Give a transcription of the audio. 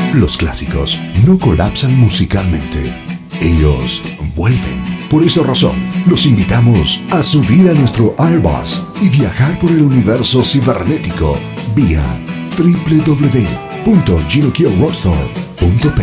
Los clásicos no colapsan musicalmente. Ellos vuelven. Por esa razón, los invitamos a subir a nuestro Airbus y viajar por el universo cibernético vía www.GinoKioRockstar.p